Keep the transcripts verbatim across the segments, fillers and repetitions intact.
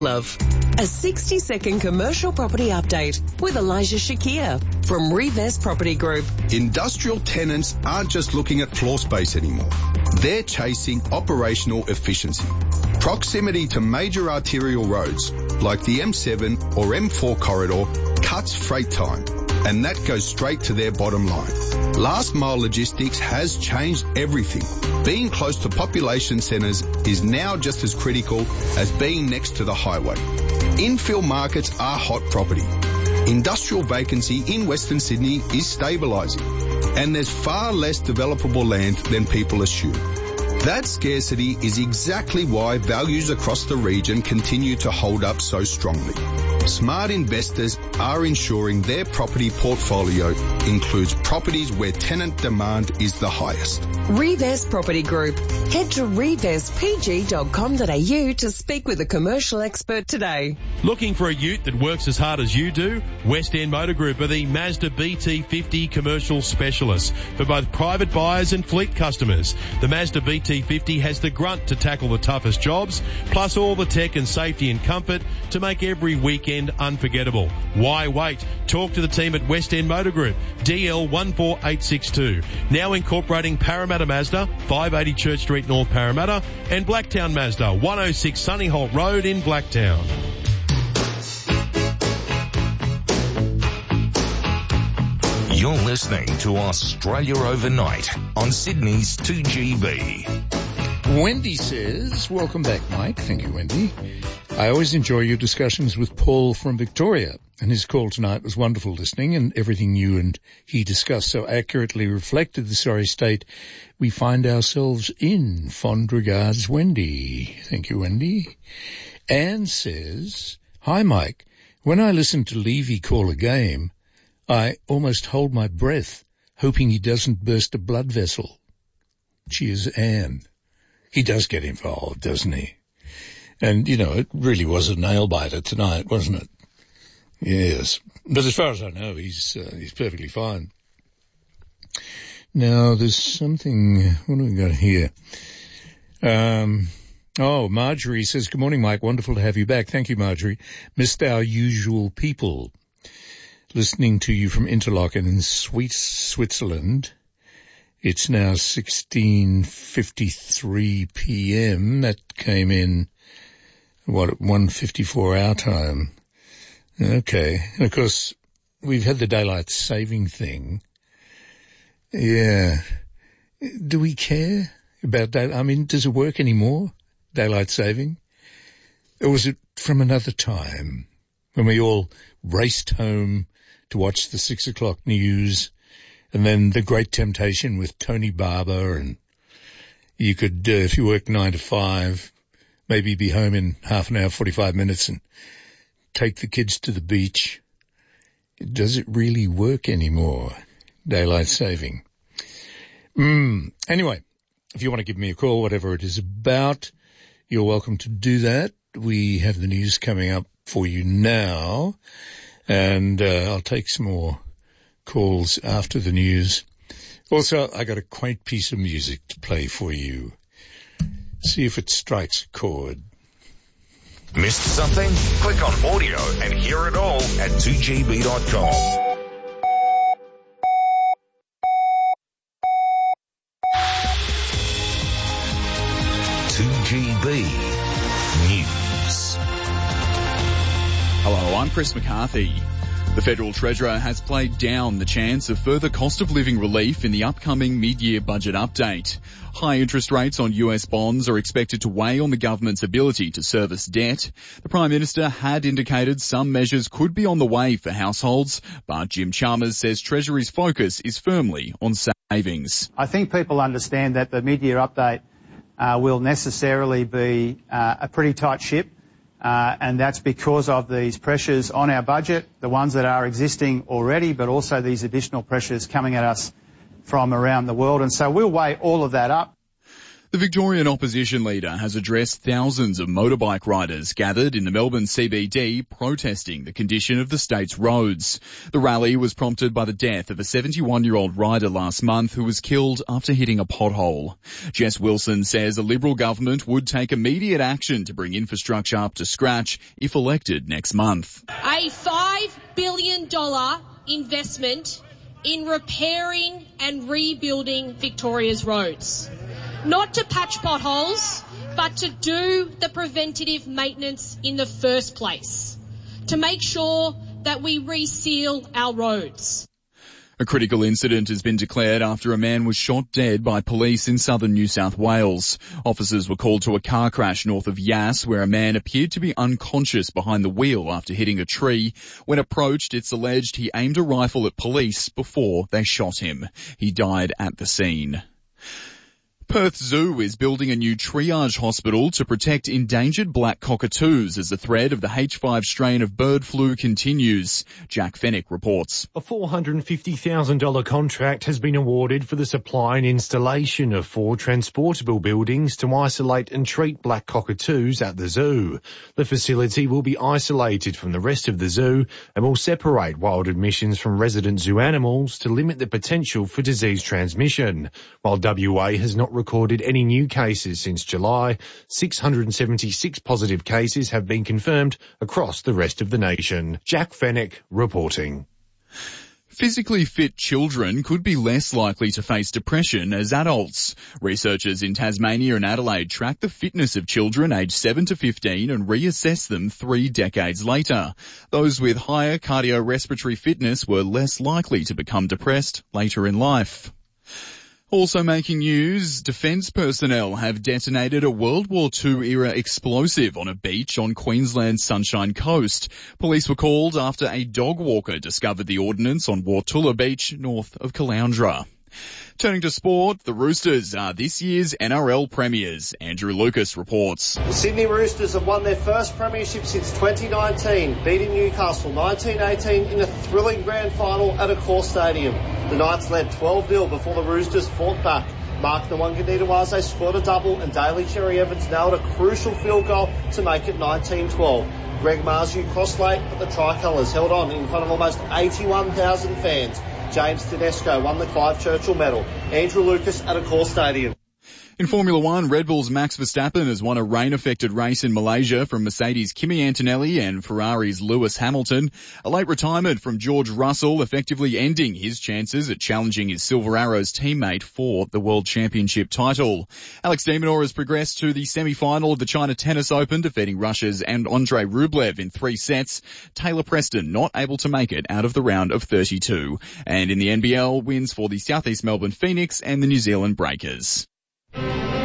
Love. A sixty second commercial property update with Elijah Shakir from Revest Property Group. Industrial tenants aren't just looking at floor space anymore. They're chasing operational efficiency. Proximity to major arterial roads like the M seven or M four corridor cuts freight time, and that goes straight to their bottom line. Last mile logistics has changed everything. Being close to population centres is now just as critical as being next to the highway. Infill markets are hot property. Industrial vacancy in Western Sydney is stabilising, and there's far less developable land than people assume. That scarcity is exactly why values across the region continue to hold up so strongly. Smart investors are ensuring their property portfolio includes properties where tenant demand is the highest. Revest Property Group. Head to revest p g dot com dot a u to speak with a commercial expert today. Looking for a ute that works as hard as you do? West End Motor Group are the Mazda B T fifty commercial specialists for both private buyers and fleet customers. The Mazda B T fifty has the grunt to tackle the toughest jobs, plus all the tech and safety and comfort to make every weekend unforgettable. Why wait? Talk to the team at West End Motor Group, D L one four eight six two. Now incorporating Parramatta Mazda, five eighty Church Street, North Parramatta, and Blacktown Mazda, one oh six Sunny Holt Road in Blacktown. You're listening to Australia Overnight on Sydney's two G B. Wendy says, welcome back, Mike. Thank you, Wendy. I always enjoy your discussions with Paul from Victoria, and his call tonight was wonderful listening, and everything you and he discussed so accurately reflected the sorry state we find ourselves in. Fond regards, Wendy. Thank you, Wendy. Anne says, hi, Mike. When I listen to Levy call a game, I almost hold my breath, hoping he doesn't burst a blood vessel. Cheers, Anne. He does get involved, doesn't he? And, you know, it really was a nail-biter tonight, wasn't it? Yes. But as far as I know, he's uh, he's perfectly fine. Now, there's something... What do we got here? Um... Oh, Marjorie says, good morning, Mike. Wonderful to have you back. Thank you, Marjorie. Missed our usual people. Listening to you from Interlaken in sweet Switzerland. It's now sixteen fifty-three p.m. That came in, what, at one fifty-four our time. Okay. And of course, we've had the daylight saving thing. Yeah. Do we care about that? I mean, does it work anymore, daylight saving? Or was it from another time when we all raced home to watch the six o'clock news, and then The Great Temptation with Tony Barber, and you could, uh, if you worked nine to five, maybe be home in half an hour, forty-five minutes, and take the kids to the beach. Does it really work anymore, daylight saving? Mm. Anyway, if you want to give me a call, whatever it is about, you're welcome to do that. We have the news coming up for you now, and uh, I'll take some more calls after the news. Also, I got a quaint piece of music to play for you. See if it strikes a chord. Missed something? Click on audio and hear it all at two g b dot com. two G B News. Hello, I'm Chris McCarthy. The Federal Treasurer has played down the chance of further cost of living relief in the upcoming mid-year budget update. High interest rates on U S bonds are expected to weigh on the government's ability to service debt. The Prime Minister had indicated some measures could be on the way for households, but Jim Chalmers says Treasury's focus is firmly on savings. I think people understand that the mid-year update uh, will necessarily be uh, a pretty tight ship. Uh, and that's because of these pressures on our budget, the ones that are existing already, but also these additional pressures coming at us from around the world. And so we'll weigh all of that up. The Victorian opposition leader has addressed thousands of motorbike riders gathered in the Melbourne C B D protesting the condition of the state's roads. The rally was prompted by the death of a seventy-one-year-old rider last month who was killed after hitting a pothole. Jess Wilson says a Liberal government would take immediate action to bring infrastructure up to scratch if elected next month. A five billion dollars investment in repairing and rebuilding Victoria's roads. Not to patch potholes, but to do the preventative maintenance in the first place, to make sure that we reseal our roads. A critical incident has been declared after a man was shot dead by police in southern New South Wales. Officers were called to a car crash north of Yass where a man appeared to be unconscious behind the wheel after hitting a tree. When approached, it's alleged he aimed a rifle at police before they shot him. He died at the scene. Perth Zoo is building a new triage hospital to protect endangered black cockatoos as the threat of the H five strain of bird flu continues. Jack Fennick reports. A four hundred fifty thousand dollars contract has been awarded for the supply and installation of four transportable buildings to isolate and treat black cockatoos at the zoo. The facility will be isolated from the rest of the zoo and will separate wild admissions from resident zoo animals to limit the potential for disease transmission. While W A has not recorded any new cases since July, six hundred seventy-six positive cases have been confirmed across the rest of the nation. Jack Fennick reporting. Physically fit children could be less likely to face depression as adults. Researchers in Tasmania and Adelaide track the fitness of children aged seven to fifteen and reassess them three decades later. Those with higher cardiorespiratory fitness were less likely to become depressed later in life. Also making news, defence personnel have detonated a World War Two era explosive on a beach on Queensland's Sunshine Coast. Police were called after a dog walker discovered the ordnance on Wartulla Beach north of Caloundra. Turning to sport, the Roosters are this year's N R L premiers. Andrew Lucas reports. The Sydney Roosters have won their first premiership since twenty nineteen, beating Newcastle nineteen eighteen in a thrilling grand final at Accor Stadium. The Knights led twelve nil before the Roosters fought back. Mark Nwanganitawase scored a double and Daly Cherry-Evans nailed a crucial field goal to make it nineteen twelve. Greg Marzu crossed late, but the Tricolours held on in front of almost eighty-one thousand fans. James Tedesco won the Clive Churchill medal. Andrew Lucas at Accor Stadium. In Formula One, Red Bull's Max Verstappen has won a rain-affected race in Malaysia from Mercedes' Kimi Antonelli and Ferrari's Lewis Hamilton. A late retirement from George Russell effectively ending his chances at challenging his Silver Arrows teammate for the World Championship title. Alex de Minaur has progressed to the semi-final of the China Tennis Open, defeating Russia's Andrei Rublev in three sets. Taylor Preston not able to make it out of the round of thirty-two. And in the N B L, wins for the South East Melbourne Phoenix and the New Zealand Breakers. You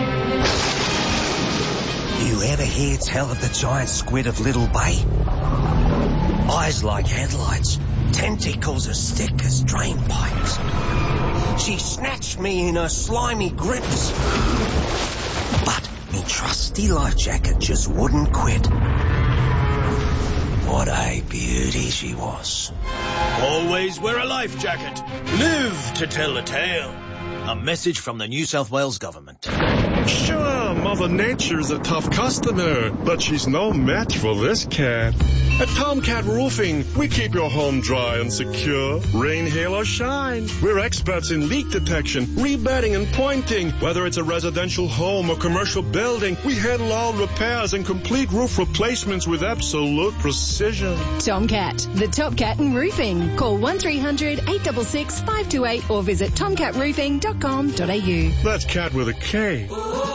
ever hear tell of the giant squid of Little Bay? Eyes like headlights, tentacles as thick as drain pipes. She snatched me in her slimy grips. But me trusty life jacket just wouldn't quit. What a beauty she was. Always wear a life jacket. Live to tell the tale. A message from the New South Wales government. Sure, Mother Nature's a tough customer, but she's no match for this cat. At Tomcat Roofing, we keep your home dry and secure. Rain, hail, or shine. We're experts in leak detection, rebedding, and pointing. Whether it's a residential home or commercial building, we handle all repairs and complete roof replacements with absolute precision. Tomcat, the top cat in roofing. Call one three hundred, eight six six, five two eight or visit tomcat roofing dot com dot a u. That's cat with a K.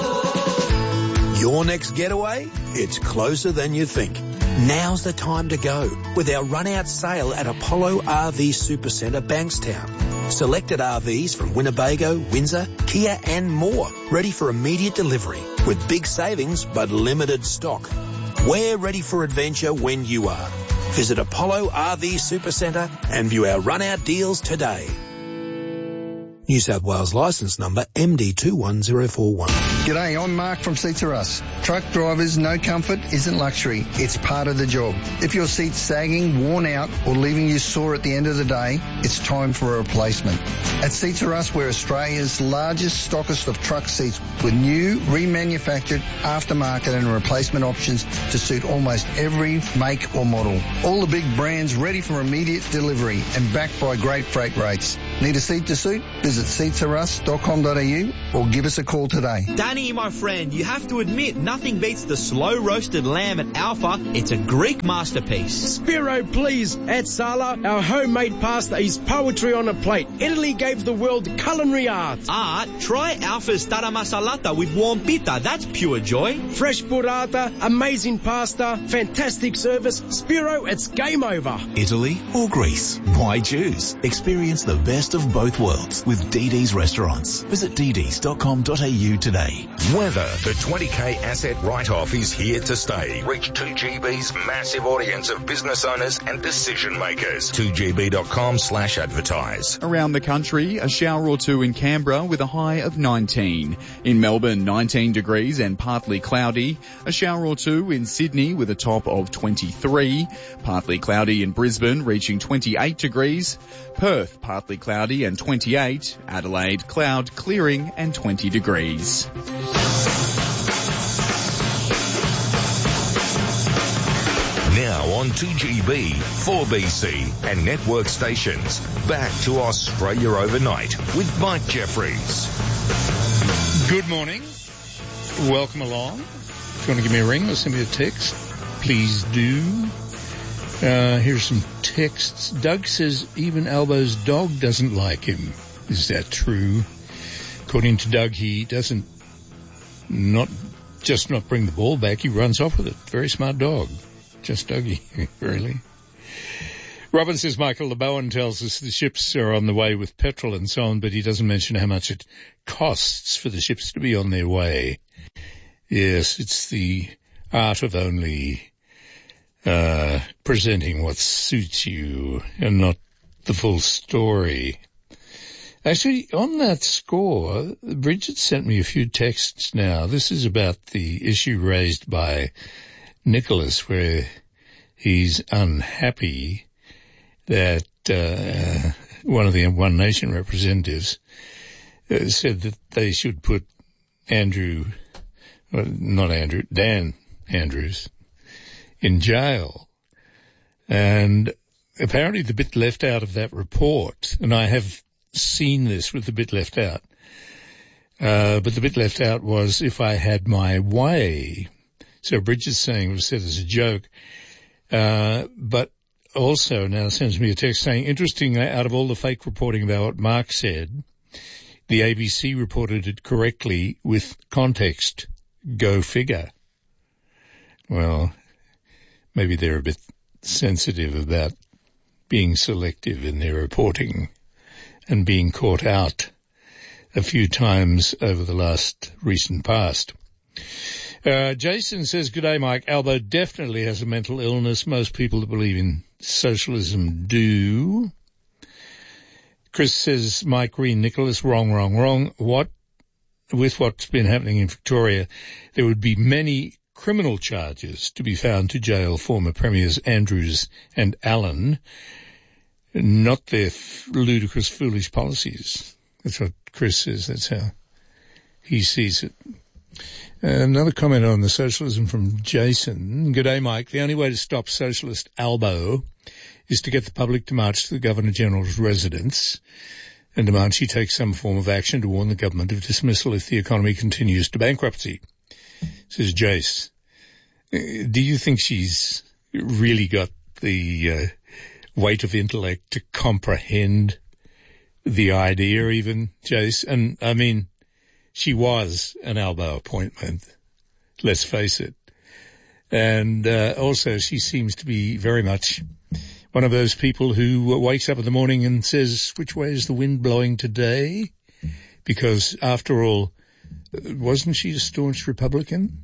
Your next getaway? It's closer than you think. Now's the time to go with our run-out sale at Apollo R V Supercentre, Bankstown. Selected R Vs from Winnebago, Windsor, Kia and more, ready for immediate delivery with big savings but limited stock. We're ready for adventure when you are. Visit Apollo R V Supercentre and view our run-out deals today. New South Wales licence number M D two one zero four one. G'day, I'm Mark from Seats Are Us. Truck drivers, no comfort isn't luxury. It's part of the job. If your seat's sagging, worn out, or leaving you sore at the end of the day, it's time for a replacement. At Seats Are Us, we're Australia's largest stockist of truck seats with new, remanufactured, aftermarket and replacement options to suit almost every make or model. All the big brands ready for immediate delivery and backed by great freight rates. Need a seat to suit? Visit seats are us dot com dot a u or give us a call today. Danny, my friend, you have to admit, nothing beats the slow roasted lamb at Alpha. It's a Greek masterpiece. Spiro, please. At Sala, our homemade pasta is poetry on a plate. Italy gave the world culinary art. Art? Try Alpha's tara masalata with warm pita. That's pure joy. Fresh burrata, amazing pasta, fantastic service. Spiro, it's game over. Italy or Greece? Why choose? Experience the best of both worlds with D D's Restaurants. Visit d ds dot com dot a u today. Weather. The twenty K asset write-off is here to stay. Reach two G B's massive audience of business owners and decision makers. two g b dot com slash advertise. Around the country, a shower or two in Canberra with a high of nineteen. In Melbourne, nineteen degrees and partly cloudy. A shower or two in Sydney with a top of twenty-three. Partly cloudy in Brisbane, reaching twenty-eight degrees. Perth, partly cloudy and twenty-eight. Adelaide, cloud clearing and twenty degrees. Now on two G B, four B C and network stations. Back to Australia Overnight with Mike Jeffries. Good morning. Welcome along. If you want to give me a ring or send me a text, please do. Uh, here's some texts. Doug says even Albo's dog doesn't like him. Is that true? According to Doug, he doesn't not just not bring the ball back. He runs off with it. Very smart dog. Just Dougie, really. Robin says Michael LeBowen tells us the ships are on the way with petrol and so on, but he doesn't mention how much it costs for the ships to be on their way. Yes, it's the art of only uh presenting what suits you and not the full story. Actually, on that score, Bridget sent me a few texts now. This is about the issue raised by Nicholas, where he's unhappy that uh, one of the One Nation representatives uh, said that they should put Andrew, well, not Andrew, Dan Andrews, in jail. And apparently the bit left out of that report, and I have seen this with the bit left out, uh, but the bit left out was if I had my way. So Bridget's saying it was said as a joke, uh, but also now sends me a text saying, interestingly, out of all the fake reporting about what Mark said, the A B C reported it correctly with context. Go figure. Well, maybe they're a bit sensitive about being selective in their reporting and being caught out a few times over the last recent past. Uh, Jason says, good day, Mike. Albo definitely has a mental illness. Most people that believe in socialism do. Chris says, Mike Green, Nicholas, wrong, wrong, wrong. What, with what's been happening in Victoria, there would be many criminal charges to be found to jail former Premiers Andrews and Allen, not their f- ludicrous, foolish policies. That's what Chris says. That's how he sees it. Uh, another comment on the socialism from Jason. Good day, Mike. The only way to stop socialist Albo is to get the public to march to the Governor-General's residence and demand she take some form of action to warn the government of dismissal if the economy continues to bankruptcy. Says Jace. Uh, do you think she's really got the uh, weight of intellect to comprehend the idea even, Jace? And, I mean, she was an Albo appointment, let's face it. And uh, also she seems to be very much one of those people who wakes up in the morning and says, which way is the wind blowing today? Because, after all, wasn't she a staunch Republican?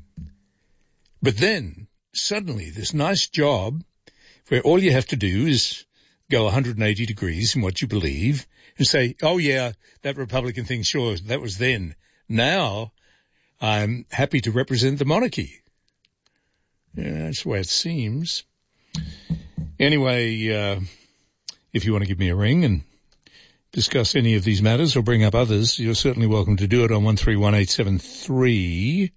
But then, suddenly, this nice job where all you have to do is go one hundred eighty degrees in what you believe and say, oh yeah, that Republican thing, sure, that was then. Now I'm happy to represent the monarchy. Yeah, that's the way it seems. Anyway, uh, if you want to give me a ring and discuss any of these matters or bring up others, you're certainly welcome to do it on one three one eight seven three.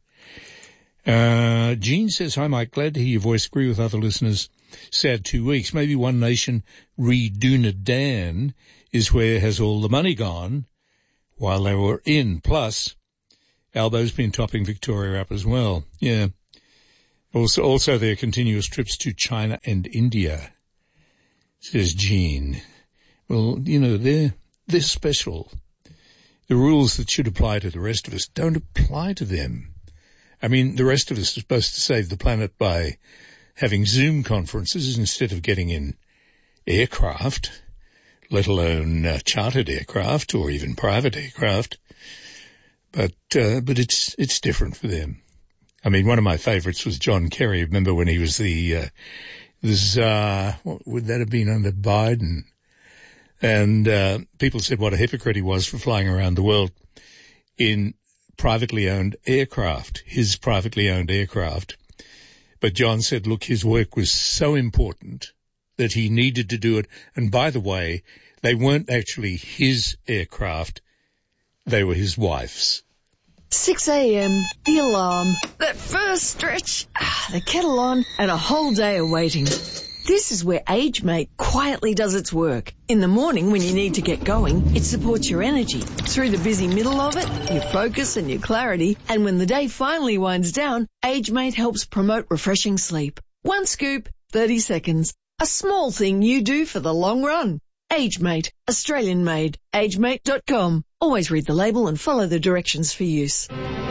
Uh, Jean says, hi Mike, glad to hear your voice. Agree with other listeners. Sad two weeks. Maybe One Nation re Dunedin is where has all the money gone while they were in. Plus, Albo's been topping Victoria up as well. Yeah. Also, also their continuous trips to China and India, says Jean. Well, you know, they're, they're special. The rules that should apply to the rest of us don't apply to them. I mean, the rest of us are supposed to save the planet by having Zoom conferences instead of getting in aircraft, let alone uh, chartered aircraft or even private aircraft. But, uh, but it's, it's different for them. I mean, one of my favorites was John Kerry. Remember when he was the, uh, the czar, what would that have been under Biden? And, uh, people said what a hypocrite he was for flying around the world in privately owned aircraft, his privately owned aircraft. But John said, look, his work was so important that he needed to do it. And by the way, they weren't actually his aircraft. They were his wife's. six a.m., the alarm, that first stretch, the kettle on, and a whole day of waiting. This is where AgeMate quietly does its work. In the morning when you need to get going, it supports your energy. Through the busy middle of it, your focus and your clarity. And when the day finally winds down, AgeMate helps promote refreshing sleep. One scoop, thirty seconds. A small thing you do for the long run. AgeMate, Australian made. agemate dot com. Always read the label and follow the directions for use.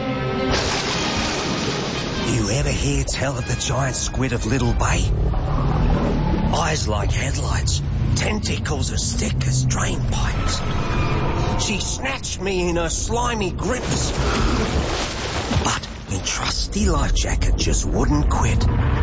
You ever hear tell of the giant squid of Little Bay? Eyes like headlights, tentacles as thick as drain pipes. She snatched me in her slimy grips. But my trusty life jacket just wouldn't quit.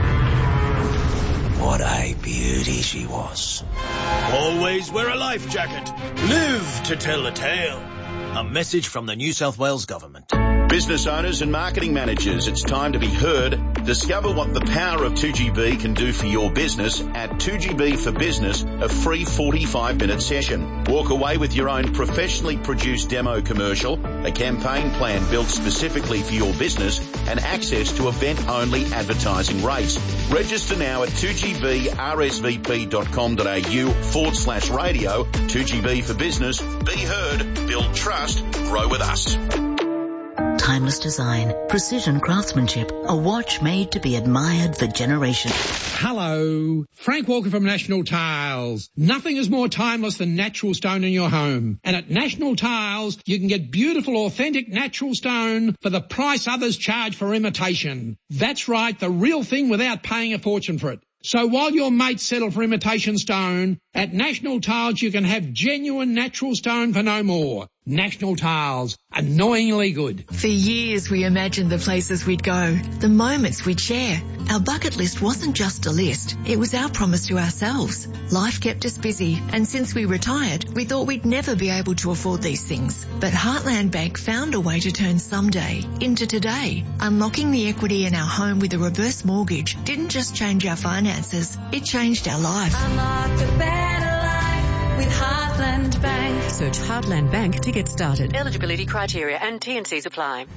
What a beauty she was. Always wear a life jacket. Live to tell the tale. A message from the New South Wales Government. Business owners and marketing managers, it's time to be heard. Discover what the power of two G B can do for your business at two G B for Business, a free forty-five minute session. Walk away with your own professionally produced demo commercial, a campaign plan built specifically for your business, and access to event-only advertising rates. Register now at two G B R S V P dot com dot A U forward slash radio. two G B for Business. Be heard, build trust, grow with us. Timeless design, precision craftsmanship, a watch made to be admired for generations. Hello, Frank Walker from National Tiles. Nothing is more timeless than natural stone in your home. And at National Tiles, you can get beautiful, authentic natural stone for the price others charge for imitation. That's right, the real thing without paying a fortune for it. So while your mates settle for imitation stone, at National Tiles you can have genuine natural stone for no more. National Tiles, annoyingly good. For years we imagined the places we'd go, the moments we'd share. Our bucket list wasn't just a list, it was our promise to ourselves. Life kept us busy, and since we retired, we thought we'd never be able to afford these things. But Heartland Bank found a way to turn someday into today. Unlocking the equity in our home with a reverse mortgage didn't just change our finances, it changed our life. Unlock a better life with Heartland Bank. Search Heartland Bank to get started. Eligibility criteria and T and Cs apply.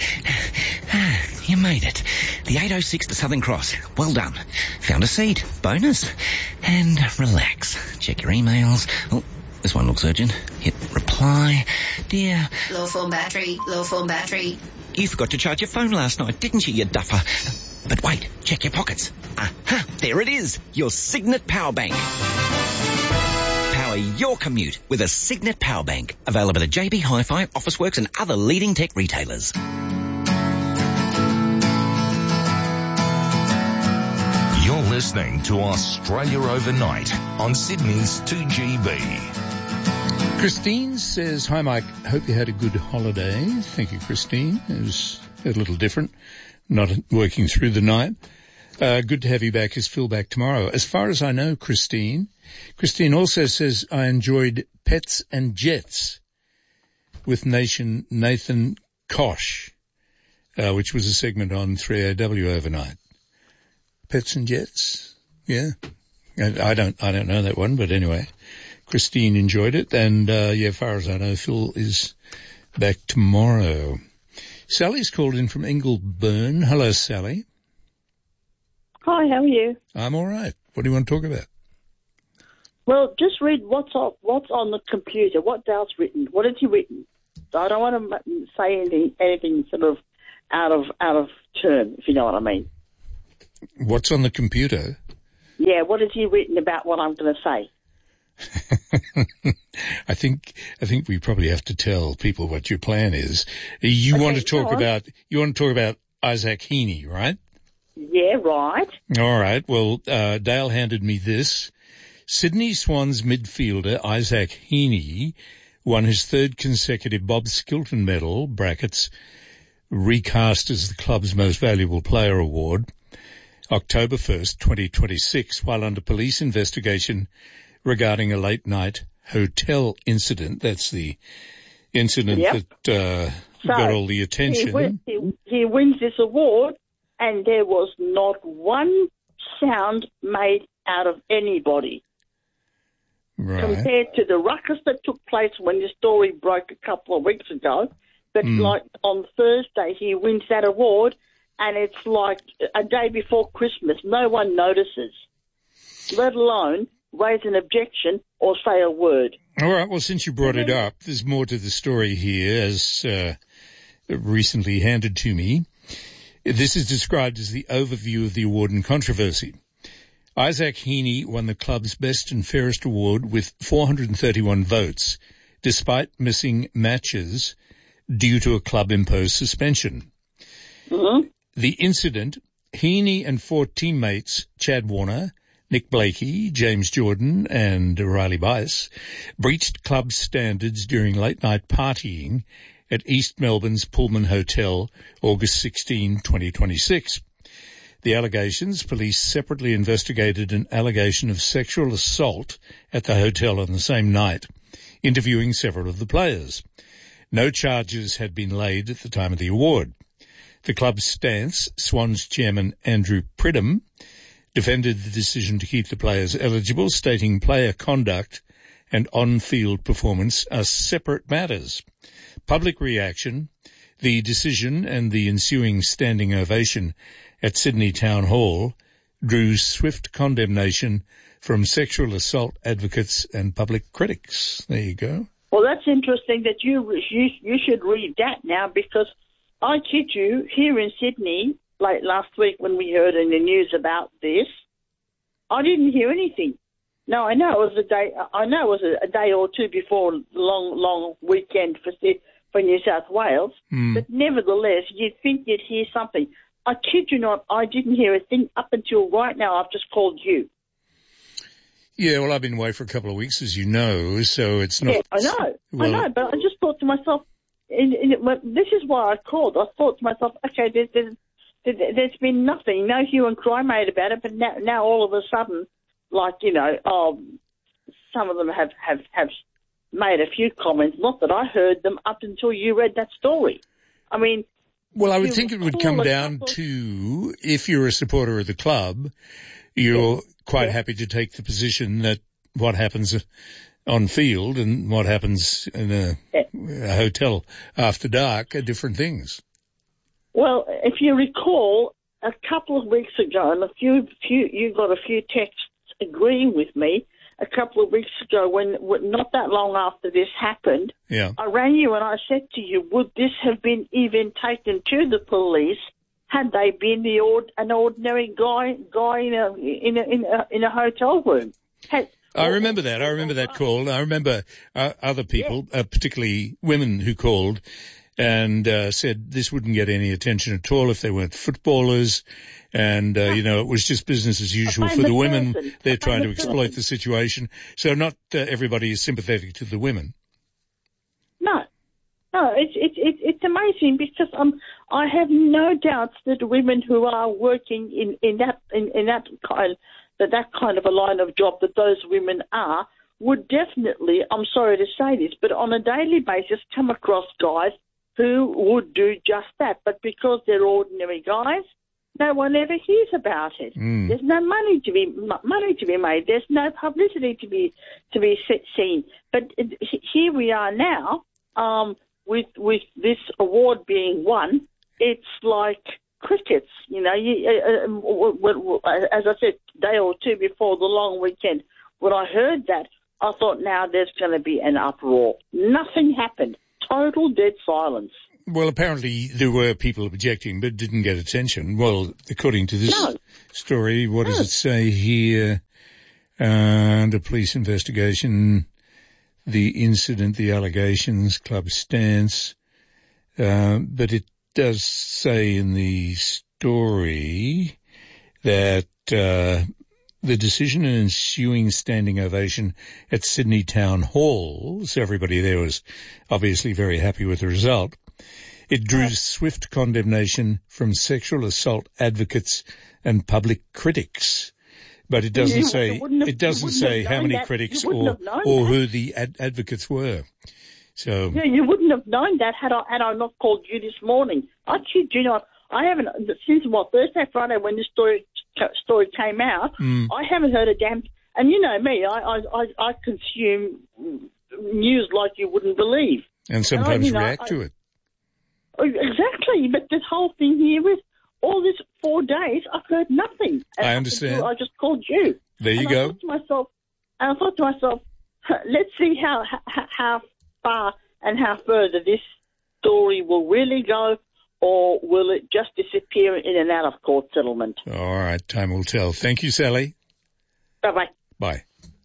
You made it. The eight oh six to Southern Cross. Well done. Found a seat. Bonus. And relax. Check your emails. Oh, this one looks urgent. Hit reply. Dear. Low phone battery, low phone battery. You forgot to charge your phone last night, didn't you, you duffer? But wait, check your pockets. Aha, there it is. Your Signet Power Bank. Power your commute with a Signet Power Bank. Available at J B Hi-Fi, Officeworks and other leading tech retailers. You're listening to Australia Overnight on Sydney's two G B. Christine says, hi Mike, hope you had a good holiday. Thank you, Christine. It was a little different, not working through the night. Uh, good to have you back. Is Phil back tomorrow? As far as I know, Christine. Christine also says, I enjoyed Pets and Jets with Nation Nathan Kosh, uh, which was a segment on three A W overnight. Pets and Jets? Yeah. I don't, I don't know that one, but anyway, Christine enjoyed it. And, uh, yeah, as far as I know, Phil is back tomorrow. Sally's called in from Ingleburn. Hello, Sally. Hi, how are you? I'm all right. What do you want to talk about? Well, just read what's on, what's on the computer. What Dale's written. What has he written? So I don't want to say anything, anything sort of out of out of turn, if you know what I mean. What's on the computer? Yeah, what has he written about what I'm going to say? I think I think we probably have to tell people what your plan is. You okay, want to talk about you want to talk about Isaac Heaney, right? Yeah, right. All right. Well, uh, Dale handed me this. Sydney Swans midfielder Isaac Heaney won his third consecutive Bob Skilton Medal, brackets, recast as the club's most valuable player award, October first, twenty twenty-six, while under police investigation regarding a late-night hotel incident. That's the incident yep. that uh, so got all the attention. He, win, he, he wins this award, and there was not one sound made out of anybody. Right. Compared to the ruckus that took place when the story broke a couple of weeks ago. But mm. like on Thursday, he wins that award, and it's like a day before Christmas. No one notices, let alone raise an objection or say a word. All right. Well, since you brought it up, there's more to the story here, as uh, recently handed to me. This is described as the overview of the award and controversy. Isaac Heaney won the club's Best and Fairest award with four hundred thirty-one votes, despite missing matches due to a club-imposed suspension. Mm-hmm. The incident, Heaney and four teammates, Chad Warner, Nick Blakey, James Jordan, and Riley Bice, breached club standards during late-night partying at East Melbourne's Pullman Hotel, August sixteenth, twenty twenty-six. The allegations, police separately investigated an allegation of sexual assault at the hotel on the same night, interviewing several of the players. No charges had been laid at the time of the award. The club's stance, Swans chairman Andrew Pridham, defended the decision to keep the players eligible, stating player conduct and on-field performance are separate matters. Public reaction, the decision and the ensuing standing ovation at Sydney Town Hall drew swift condemnation from sexual assault advocates and public critics. There you go. Well, that's interesting that you you, you should read that now, because I kid you, here in Sydney, late last week when we heard in the news about this, I didn't hear anything. No, I know it was a day. I know it was a, a day or two before the long, long weekend for for New South Wales, mm. but nevertheless, you'd think you'd hear something. I kid you not, I didn't hear a thing up until right now. I've just called you. Yeah, well, I've been away for a couple of weeks, as you know, so it's not... Yeah, I know, well, I know, but I just thought to myself, in, in, this is why I called. I thought to myself, okay, there's, there's, there's been nothing, no hue and cry made about it, but now, now all of a sudden, like, you know, um, some of them have, have, have made a few comments, not that I heard them up until you read that story. I mean... Well, I would think it would come down to, if you're a supporter of the club, you're yeah. quite yeah. happy to take the position that what happens on field and what happens in a, yeah. a hotel after dark are different things. Well, if you recall, a couple of weeks ago, and a few, few you got a few texts agreeing with me, a couple of weeks ago, when, when not that long after this happened, yeah. I rang you and I said to you, would this have been even taken to the police had they been the ord, an ordinary guy guy in a in a in a, in a hotel room? Had, I remember that. I remember that call. I remember uh, other people, yeah. uh, particularly women, who called and uh, said this wouldn't get any attention at all if they weren't footballers. And, uh, you know, it was just business as usual for the women. Person. They're trying to exploit the situation. So not uh, everybody is sympathetic to the women. No. No, it's, it's, it's, it's amazing because I'm, I have no doubts that women who are working in, in that in, in that kind that that kind of a line of job that those women are would definitely, I'm sorry to say this, but on a daily basis come across guys who would do just that. But because they're ordinary guys, no one ever hears about it. Mm. There's no money to be money to be made. There's no publicity to be to be seen. But it, here we are now, um, with with this award being won. It's like crickets, you know. You, uh, uh, as I said, a day or two before the long weekend, when I heard that, I thought, now there's going to be an uproar. Nothing happened. Total dead silence. Well, apparently there were people objecting, but didn't get attention. Well, according to this no. story, what no. does it say here? Uh, under police investigation, the incident, the allegations, club stance. Uh, but it does say in the story that uh, the decision and ensuing standing ovation at Sydney Town Hall, so everybody there was obviously very happy with the result. It drew yeah. swift condemnation from sexual assault advocates and public critics. But it doesn't you, say, have, it doesn't say how many that. critics or, or who the ad- advocates were. So. Yeah, you wouldn't have known that had I, had I not called you this morning. I kid you not. I haven't, since what, Thursday, Friday, when this story, story came out, mm. I haven't heard a damn, and you know me, I, I, I, I consume news like you wouldn't believe. And sometimes and I, you know, react I, to it. Exactly, but this whole thing here with all this four days, I've heard nothing. And I understand. I just called you. There you and go. I thought to myself, and I thought to myself, let's see how how far and how further this story will really go, or will it just disappear in and out of court settlement? All right, time will tell. Thank you, Sally. Bye-bye. Bye.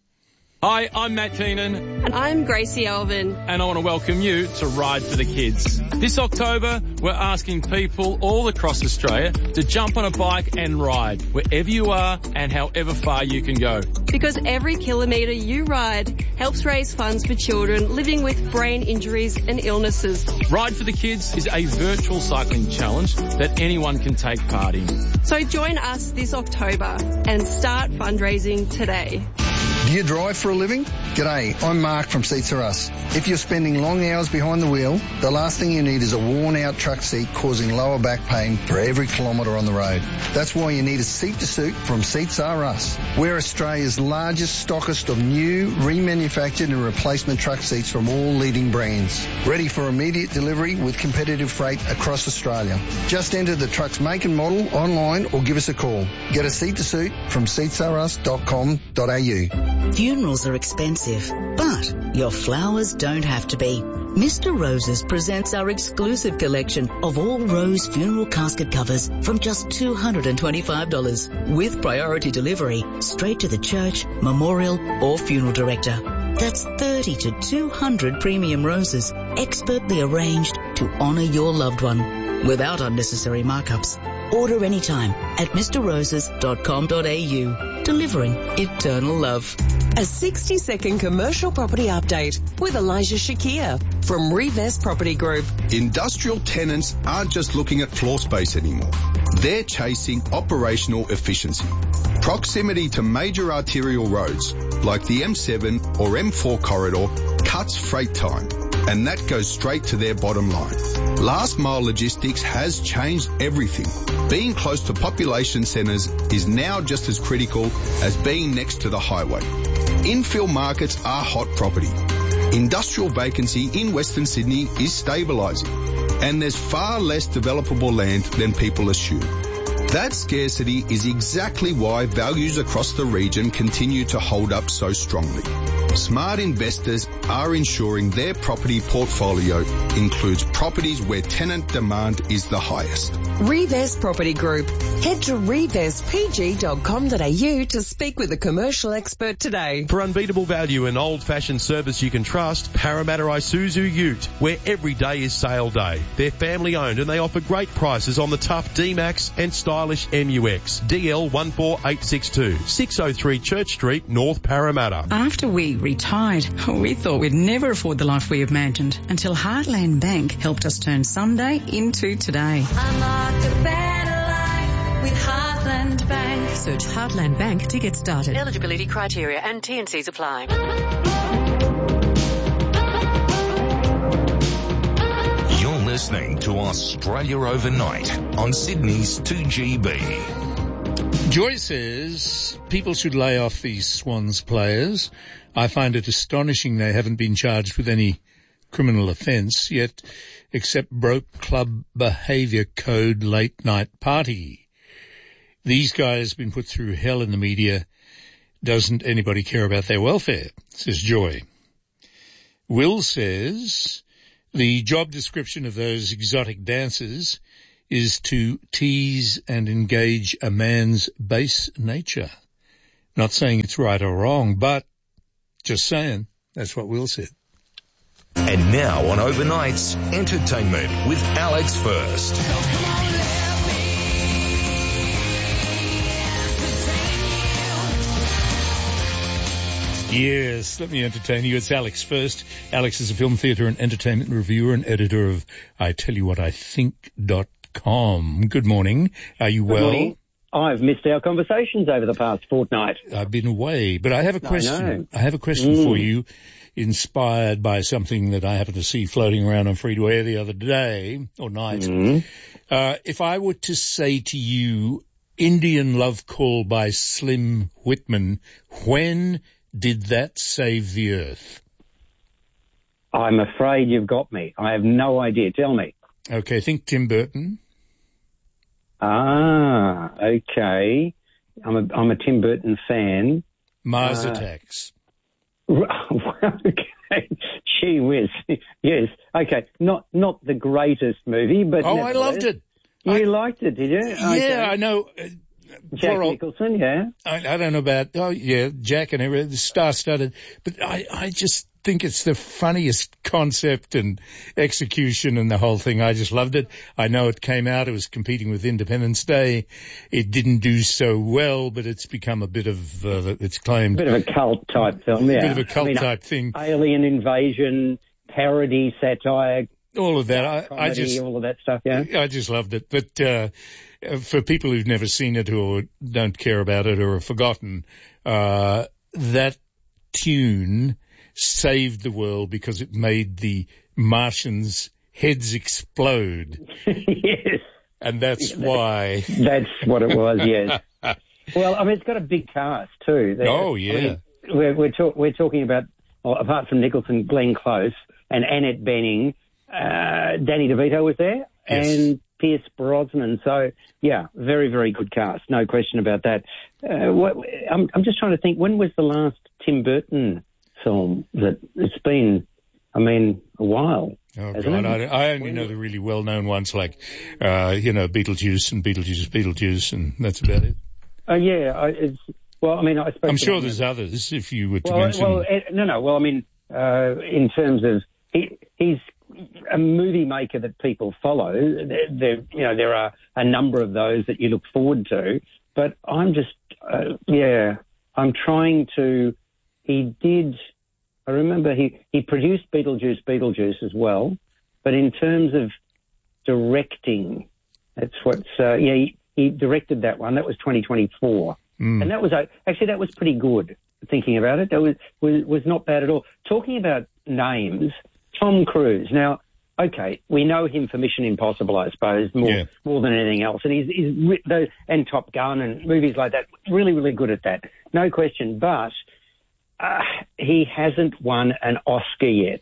Hi, I'm Matt Keenan. And I'm Gracie Alvin. And I want to welcome you to Ride for the Kids. This October, we're asking people all across Australia to jump on a bike and ride wherever you are and however far you can go. Because every kilometre you ride helps raise funds for children living with brain injuries and illnesses. Ride for the Kids is a virtual cycling challenge that anyone can take part in. So join us this October and start fundraising today. Do you drive for a living? G'day, I'm Mark from Seats Are Us. If you're spending long hours behind the wheel, the last thing you need is a worn-out truck seat causing lower back pain for every kilometre on the road. That's why you need a seat to suit from Seats Are Us. We're Australia's largest stockist of new, remanufactured and replacement truck seats from all leading brands. Ready for immediate delivery with competitive freight across Australia. Just enter the truck's make and model online or give us a call. Get a seat to suit from seats are us dot com dot a u. Funerals are expensive, but your flowers don't have to be. Mister Roses presents our exclusive collection of all rose funeral casket covers from just two hundred twenty-five dollars with priority delivery straight to the church, memorial or funeral director. That's thirty to two hundred premium roses expertly arranged to honour your loved one without unnecessary markups. Order anytime at mister roses dot com dot a u. Delivering eternal love. A sixty second commercial property update with Elijah Shakir from Revest Property Group. Industrial tenants aren't just looking at floor space anymore. They're chasing operational efficiency. Proximity to major arterial roads like the M seven or M four corridor cuts freight time, and that goes straight to their bottom line. Last mile logistics has changed everything. Being close to population centres is now just as critical as being next to the highway. Infill markets are hot property. Industrial vacancy in Western Sydney is stabilising, and there's far less developable land than people assume. That scarcity is exactly why values across the region continue to hold up so strongly. Smart investors are ensuring their property portfolio includes properties where tenant demand is the highest. Revest Property Group. Head to revest p g dot com dot a u to speak with a commercial expert today. For unbeatable value and old-fashioned service you can trust, Parramatta Isuzu Ute, where every day is sale day. They're family-owned and they offer great prices on the tough D-Max and style stylish M U X. D L one four eight six two, six oh three Church Street, North Parramatta. After we retired, we thought we'd never afford the life we imagined until Heartland Bank helped us turn Sunday into today. Unlock a better life with Heartland Bank. Search Heartland Bank to get started. Eligibility criteria and T and Cs apply. You're listening to Australia Overnight on Sydney's two G B. Joy says people should lay off these Swans players. I find it astonishing they haven't been charged with any criminal offence yet, except broke club behaviour code late night party. These guys have been put through hell in the media. Doesn't anybody care about their welfare? Says Joy. Will says the job description of those exotic dancers is to tease and engage a man's base nature. Not saying it's right or wrong, but just saying. That's what Will said. And now on Overnights, entertainment with Alex First. Yes, let me entertain you. It's Alex First. Alex is a film, theatre and entertainment reviewer and editor of I Tell You What I Think dot com. Good morning. Are you well? Good morning. I've missed our conversations over the past fortnight. I've been away, but I have a question. I know. I have a question Mm. for you, inspired by something that I happened to see floating around on Free to Air the other day, or night. Mm. Uh, if I were to say to you, Indian Love Call by Slim Whitman, when did that save the earth? I'm afraid you've got me. I have no idea. Tell me. Okay, think Tim Burton. Ah, okay. I'm a, I'm a Tim Burton fan. Mars Uh, Attacks. Okay. Gee whiz. Yes. Okay. Not not the greatest movie, but Oh, I loved it. You I- liked it, did you? Okay. Yeah, I know. Uh, Jack poor old- Nicholson, yeah. I, I don't know about, oh yeah, Jack and everything, the star-studded, but I, I just think it's the funniest concept and execution and the whole thing. I just loved it. I know it came out, it was competing with Independence Day. It didn't do so well, but it's become a bit of, uh, it's claimed. A bit of a cult type film, yeah. A bit of a cult I mean, type thing. Alien invasion, parody, satire, All of that. I, I comedy, just, all of that stuff, yeah. I just loved it. But, uh, for people who've never seen it or don't care about it or have forgotten, uh, that tune saved the world because it made the Martians' heads explode. Yes. And that's Yeah, why. That's what it was, yes. Well, I mean, it's got a big cast too. There- Oh, I yeah. mean, we're we're, talk, we're talking about, well, apart from Nicholson, Glenn Close and Annette Bening, uh, Danny DeVito was there, Yes. and Pierce Brosnan. So, yeah, very, very good cast. No question about that. Uh, what, I'm, I'm just trying to think, when was the last Tim Burton film that it's been, I mean, a while. Oh, hasn't God, it? I, I only know the really well-known ones like, uh, you know, Beetlejuice and Beetlejuice, Beetlejuice, and that's about it. Oh, yeah. I, it's, well, I mean, I suppose. I'm sure there's others if you were to Well, mention. well, eh, no, no. Well, I mean, uh, in terms of he, he's a movie maker that people follow. There, there, you know, there are a number of those that you look forward to. But I'm just, uh, yeah, I'm trying to. He did. I remember he he produced Beetlejuice, Beetlejuice as well. But in terms of directing, that's what's. Uh, yeah, he, he directed that one. That was twenty twenty-four. Mm. And that was actually that was pretty good. Thinking about it, that was, was was not bad at all. Talking about names, Tom Cruise. Now, okay, we know him for Mission Impossible, I suppose, more Yeah. more than anything else, and he's, he's re- those, and Top Gun and movies like that. Really, really good at that, no question. But uh, he hasn't won an Oscar yet,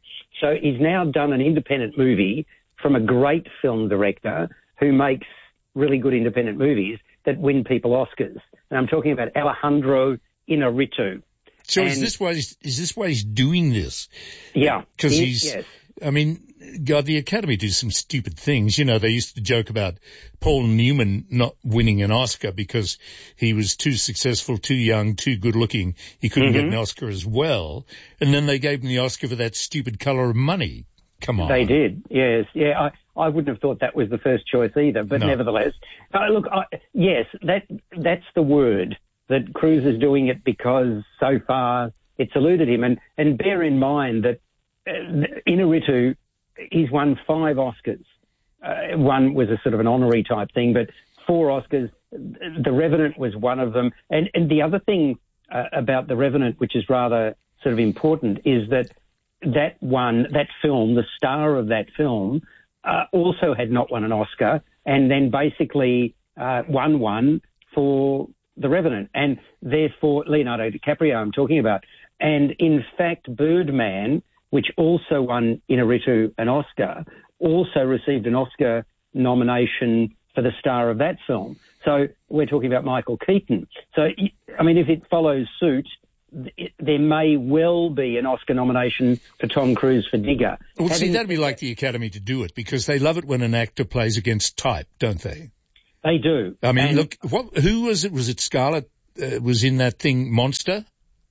so he's now done an independent movie from a great film director who makes really good independent movies that win people Oscars. And I'm talking about Alejandro Inarritu. So is And- this why he's, is this why he's doing this? Yeah. Because He- he's, yes. I mean, God, the Academy do some stupid things. You know, they used to joke about Paul Newman not winning an Oscar because he was too successful, too young, too good looking. He couldn't get Mhm. an Oscar as well. And then they gave him the Oscar for that stupid Colour of Money. Come on. They did, yes. Yeah, I wouldn't have thought that was the first choice either, but No. nevertheless. Uh, look, I, yes, that that's the word, that Cruise is doing it because so far it's eluded him. And, and bear in mind that uh, Inarritu, he's won five Oscars. Uh, one was a sort of an honorary type thing, but four Oscars. The Revenant was one of them. And, and the other thing uh, about The Revenant, which is rather sort of important, is that that one, that film, the star of that film, uh, also had not won an Oscar, and then basically uh, won one for The Revenant, and therefore Leonardo DiCaprio I'm talking about. And in fact, Birdman, which also won Inarritu an Oscar, also received an Oscar nomination for the star of that film. So we're talking about Michael Keaton. So, I mean, if it follows suit, it, there may well be an Oscar nomination for Tom Cruise for Digger. Well, Having, see, that'd be like the Academy to do it, because they love it when an actor plays against type, don't they? They do. I mean, and, look, what, who was it? Was it Scarlett uh, was in that thing, Monster?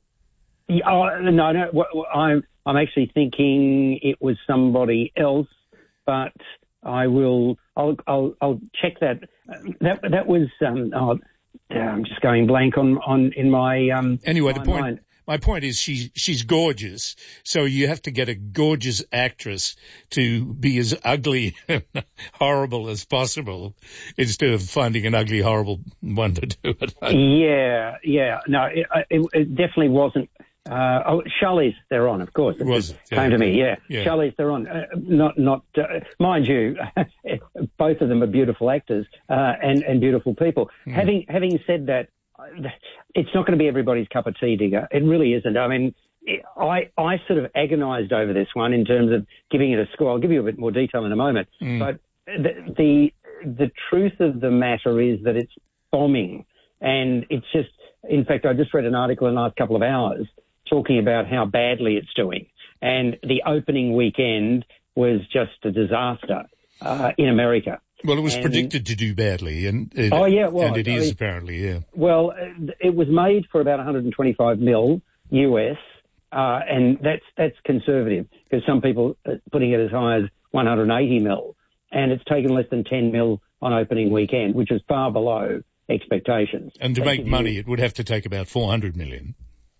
Yeah, oh, no, no, well, I'm, I'm actually thinking it was somebody else, but I will, I'll, I'll, I'll check that. That, that was, um, oh, I'm just going blank on, on, in my, um, Anyway, my the point, mind. my point is she, she's gorgeous. So you have to get a gorgeous actress to be as ugly and horrible as possible instead of finding an ugly, horrible one to do it. Yeah, yeah. No, it, it, it definitely wasn't. Uh, oh, Charlize Theron, of course. It was just it? came Yeah. to me, yeah. Yeah. Charlize Theron. Uh, not, not, uh, mind you, both of them are beautiful actors, uh, and, and beautiful people. Mm. Having, having said that, it's not going to be everybody's cup of tea, Digger. It really isn't. I mean, it, I, I sort of agonised over this one in terms of giving it a score. I'll give you a bit more detail in a moment. Mm. But the, the, the truth of the matter is that it's bombing. And it's just, in fact, I just read an article in the last couple of hours talking about how badly it's doing. And the opening weekend was just a disaster uh, in America. Well, it was and, predicted to do badly, and it, oh yeah, well, and it I is mean, apparently, yeah. Well, it was made for about one hundred twenty-five mil U S, uh, and that's that's conservative because some people are putting it as high as one hundred eighty mil, and it's taken less than ten mil on opening weekend, which is far below expectations. And to That make gives money, you- it would have to take about four hundred million.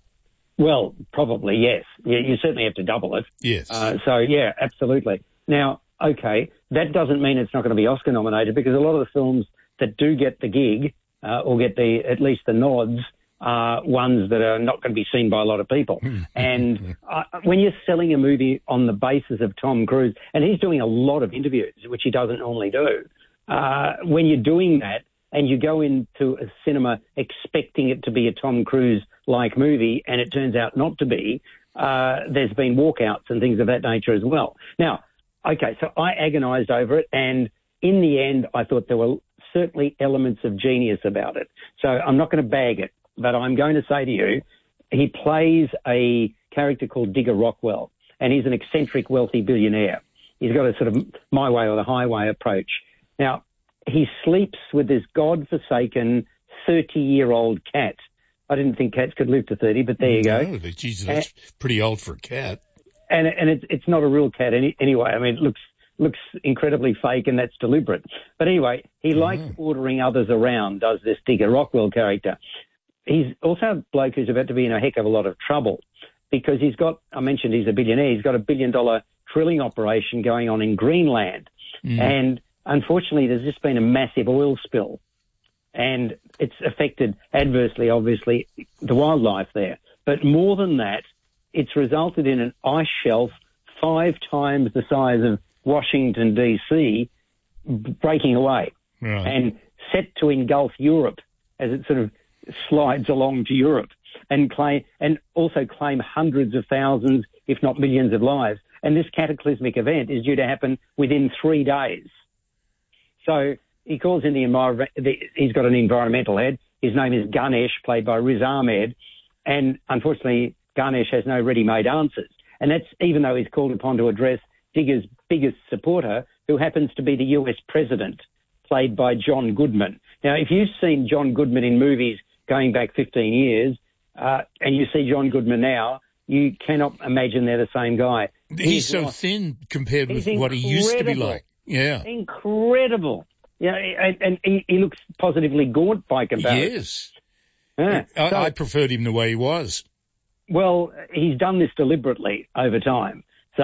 Well, probably, yes. You, you certainly have to double it. Yes. Uh, so, yeah, absolutely. Now, okay, that doesn't mean it's not going to be Oscar nominated because a lot of the films that do get the gig uh, or get the at least the nods are ones that are not going to be seen by a lot of people. And uh, when you're selling a movie on the basis of Tom Cruise, and he's doing a lot of interviews, which he doesn't normally do, uh, when you're doing that, and you go into a cinema expecting it to be a Tom Cruise-like movie, and it turns out not to be, uh, there's been walkouts and things of that nature as well. Now, okay, so I agonised over it, and in the end, I thought there were certainly elements of genius about it. So I'm not going to bag it, but I'm going to say to you, he plays a character called Digger Rockwell, and he's an eccentric, wealthy billionaire. He's got a sort of my way or the highway approach. Now, he sleeps with this godforsaken thirty-year-old cat. I didn't think cats could live to thirty, but there you go. No, but Jesus, that's pretty old for a cat. And and it's it's not a real cat any, anyway. I mean, it looks looks incredibly fake, and that's deliberate. But anyway, he likes ordering others around. Does this Digger Rockwell character? He's also a bloke who's about to be in a heck of a lot of trouble because he's got. I mentioned he's a billionaire. He's got a billion dollar drilling operation going on in Greenland, Mm. and unfortunately, there's just been a massive oil spill, and it's affected adversely, obviously, the wildlife there. But more than that, it's resulted in an ice shelf five times the size of Washington, D C, breaking away Right. and set to engulf Europe as it sort of slides along to Europe and claim, and also claim hundreds of thousands, if not millions of lives. And this cataclysmic event is due to happen within three days. So he calls in the environment. He's got an environmental head. His name is Ganesh, played by Riz Ahmed, and unfortunately, Ganesh has no ready-made answers. And that's even though he's called upon to address Digger's biggest supporter, who happens to be the U S president, played by John Goodman. Now, if you've seen John Goodman in movies going back fifteen years, uh, and you see John Goodman now, you cannot imagine they're the same guy. He's, so lost. thin compared with He's what he used to be incredible. like. Yeah. Incredible. Yeah, and, and he, he looks positively gaunt by comparison. Yes. Yeah. I, So- I preferred him the way he was. Well, he's done this deliberately over time. So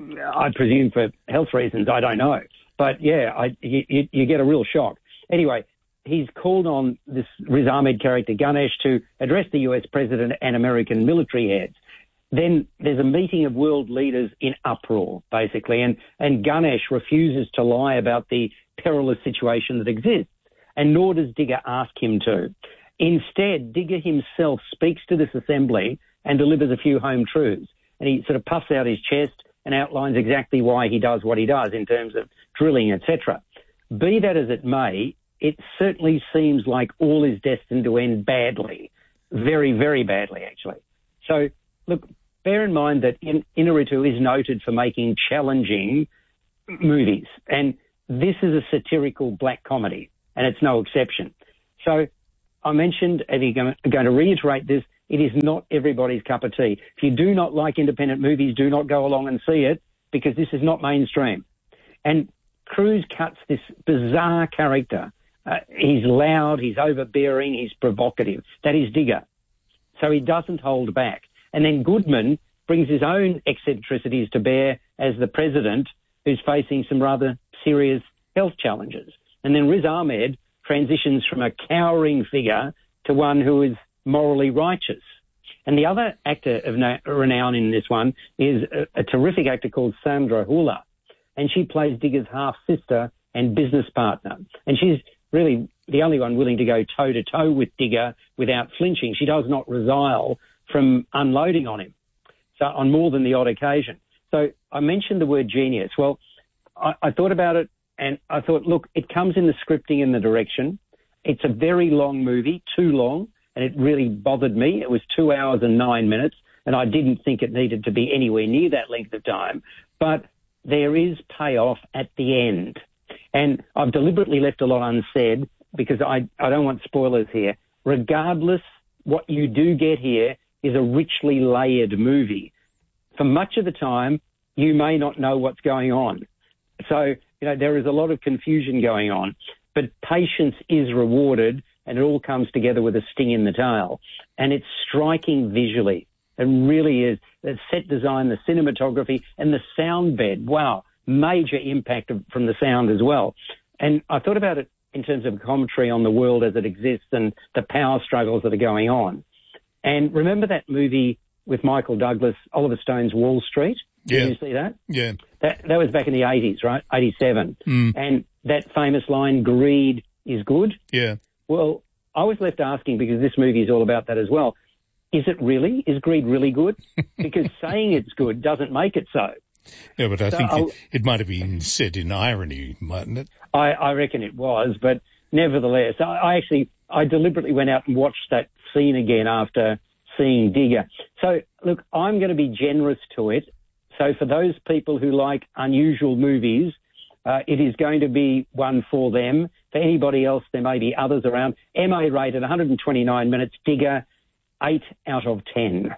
I presume for health reasons, I don't know. But yeah, I, you, you get a real shock. Anyway, he's called on this Riz Ahmed character, Ganesh, to address the U S president and American military heads. Then there's a meeting of world leaders in uproar, basically, and, and Ganesh refuses to lie about the perilous situation that exists, and nor does Digger ask him to. Instead, Digger himself speaks to this assembly and delivers a few home truths, and he sort of puffs out his chest and outlines exactly why he does what he does in terms of drilling, et cetera. Be that as it may, it certainly seems like all is destined to end badly, very, very badly, actually. So, look, bear in mind that in, Inarritu is noted for making challenging movies, and this is a satirical black comedy, and it's no exception. So I mentioned, and I'm going to reiterate this, it is not everybody's cup of tea. If you do not like independent movies, do not go along and see it, because this is not mainstream. And Cruise cuts this bizarre character. Uh, he's loud, he's overbearing, he's provocative. That is Digger. So he doesn't hold back. And then Goodman brings his own eccentricities to bear as the president, who's facing some rather serious health challenges. And then Riz Ahmed transitions from a cowering figure to one who is morally righteous. And the other actor of na- renown in this one is a, a terrific actor called Sandra Hula, and she plays Digger's half-sister and business partner. And she's really the only one willing to go toe-to-toe with Digger without flinching. She does not resile from unloading on him, so on more than the odd occasion. So I mentioned the word genius. Well, I, I thought about it, and I thought, look, it comes in the scripting and the direction. It's a very long movie, too long, and it really bothered me. It was two hours and nine minutes, and I didn't think it needed to be anywhere near that length of time. But there is payoff at the end. And I've deliberately left a lot unsaid because I, I don't want spoilers here. Regardless, what you do get here is a richly layered movie. For much of the time, you may not know what's going on. So, you know, there is a lot of confusion going on, but patience is rewarded, and it all comes together with a sting in the tail. And it's striking visually. It really is. The set design, the cinematography, and the sound bed. Wow, major impact of, from the sound as well. And I thought about it in terms of commentary on the world as it exists and the power struggles that are going on. And remember that movie with Michael Douglas, Oliver Stone's Wall Street? Yeah. Did you see that? Yeah. That that was back in the eighties, right? eighty-seven. Mm. And that famous line, greed is good. Yeah. Well, I was left asking, because this movie is all about that as well, is it really? Is greed really good? Because saying it's good doesn't make it so. Yeah, but I So think I'll- it, it might have been said in irony, mightn't it? I, I reckon it was, but nevertheless, I, I actually, I deliberately went out and watched that scene again after seeing Digger. So, look, I'm going to be generous to it. So for those people who like unusual movies, uh, it is going to be one for them. For anybody else, there may be others around. M A rated, one hundred twenty-nine minutes, Digger, eight out of ten.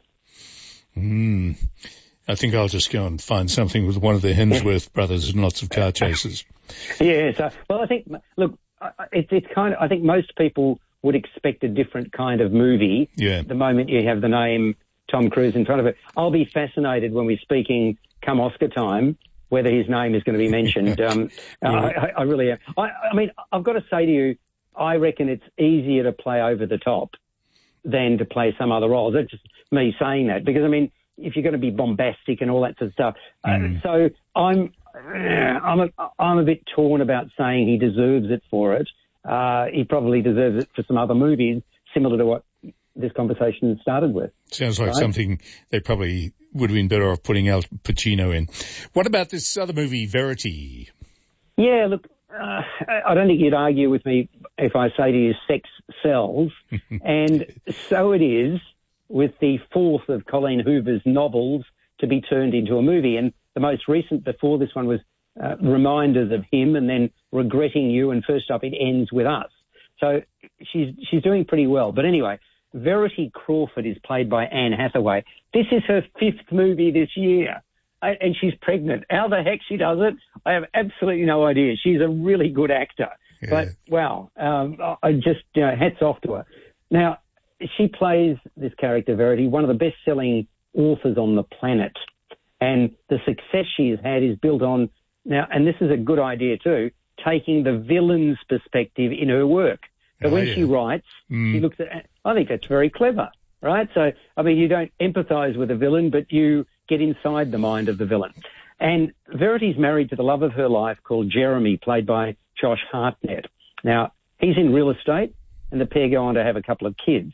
Hmm. I think I'll just go and find something with one of the Hemsworth brothers and lots of car chases. Yeah, so, well, I think, look, I- I- it's, it's kind of, I think most people would expect a different kind of movie. Yeah. The moment you have the name Tom Cruise in front of it. I'll be fascinated when we're speaking come Oscar time, whether his name is going to be mentioned. um, Yeah. I, I, I really am. I, I mean, I've got to say to you, I reckon it's easier to play over the top than to play some other roles. That's just me saying that, because, I mean, if you're going to be bombastic and all that sort of stuff. Mm. Uh, so I'm, I'm a, I'm a bit torn about saying he deserves it for it. Uh, he probably deserves it for some other movies, similar to what this conversation started with. Sounds like Right? something they probably would have been better off putting Al Pacino in. What about this other movie, Verity? Yeah, look, uh, I don't think you'd argue with me if I say to you sex sells. And so it is with the fourth of Colleen Hoover's novels to be turned into a movie. And the most recent before this one was uh, Reminders of Him, and then Regretting You, and first up it ends with Us. So she's she's doing pretty well. But anyway, Verity Crawford is played by Anne Hathaway. This is her fifth movie this year, and she's pregnant. How the heck she does it, I have absolutely no idea. She's a really good actor. Yeah. But, wow, um, I just, you know, hats off to her. Now, she plays this character, Verity, one of the best-selling authors on the planet. And the success she has had is built on, now, and this is a good idea too, taking the villain's perspective in her work. So oh, when yeah. she writes, mm. she looks at, I think that's very clever, right? So, I mean, you don't empathise with the villain, but you get inside the mind of the villain. And Verity's married to the love of her life called Jeremy, played by Josh Hartnett. Now, he's in real estate, and the pair go on to have a couple of kids.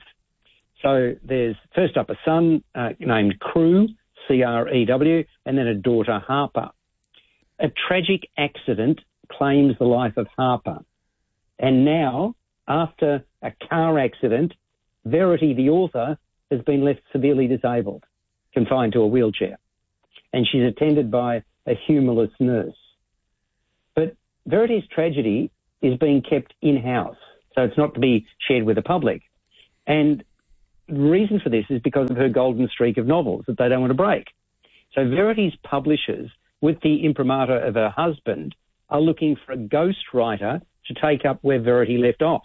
So there's first up a son uh, named Crew, C R E W, and then a daughter, Harper. A tragic accident claims the life of Harper. And now, after a car accident, Verity, the author, has been left severely disabled, confined to a wheelchair. And she's attended by a humorless nurse. But Verity's tragedy is being kept in-house, so it's not to be shared with the public. And the reason for this is because of her golden streak of novels that they don't want to break. So Verity's publishers, with the imprimatur of her husband, are looking for a ghostwriter to take up where Verity left off.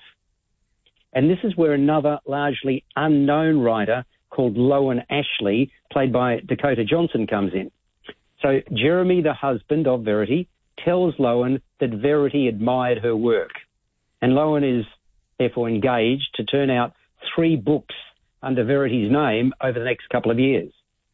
And this is where another largely unknown writer called Lowen Ashley, played by Dakota Johnson, comes in. So Jeremy, the husband of Verity, tells Lowen that Verity admired her work. And Lowen is therefore engaged to turn out three books under Verity's name over the next couple of years.